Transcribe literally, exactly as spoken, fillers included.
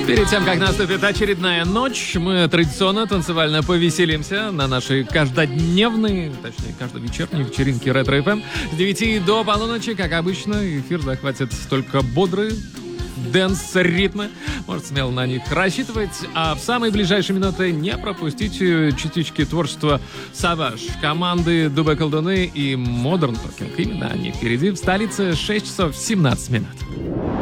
Перед тем, как наступит очередная ночь, мы традиционно танцевально повеселимся на нашей каждодневной, точнее, каждовечерней вечеринке Ретро эф эм. С девяти до полуночи, как обычно, эфир захватит только бодрые дэнс-ритмы. Можете смело на них рассчитывать. А в самые ближайшие минуты не пропустите частички творчества Savage, команды Дубы Колдуны и Modern Talking. Именно они впереди. В столице шесть часов семнадцать минут.